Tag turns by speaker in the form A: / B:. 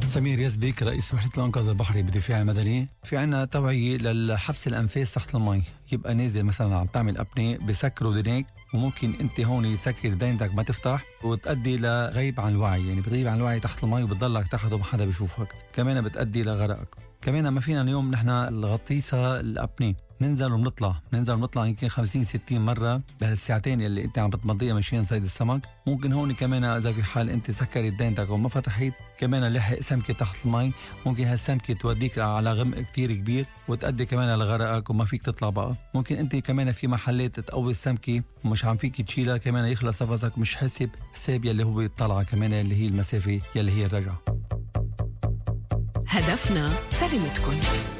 A: سمير يزبك، رئيس وحدة الإنقاذ البحري بدفاع المدني. في عنا توعية للحبس الأنفاس تحت المي. يبقى نازل مثلا عم تعمل أبناء بسكروا دينيك، وممكن انت هون يسكر دينتك ما تفتح وتؤدي لغيب عن الوعي، يعني بتغيب عن الوعي تحت المي وبتضلك تحت وما حدا بيشوفك، كمان بتؤدي لغرقك. كمان ما فينا اليوم نحن الغطيسة الأبناء ننزل ونطلع يمكن 50-60 مرة بهالساعتين اللي انت عم بتمضيها مشان صيد السمك. ممكن هون كمان اذا في حال انت سكرت دينتك وما فتحت، كمان لحق سمكة تحت المي، ممكن هالسمكة توديك على غمق كتير كبير وتؤدي كمان لغرقك وما فيك تطلع بقى. ممكن انت كمان في محلات تقوي السمكة ومش عم فيك تشيلها، كمان يخلص نفسك مش حسب حساب يلي هو الطلعة كمان اللي هي المسافة يلي هي الرجعة.
B: هدفنا سلامتكم.